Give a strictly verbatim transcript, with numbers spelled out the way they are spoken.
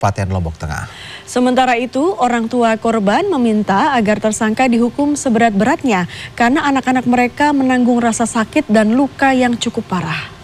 Kabupaten Lombok Tengah. Sementara itu, orang tua korban meminta agar tersangka dihukum seberat-beratnya karena anak-anak mereka menanggung rasa sakit dan luka yang cukup parah.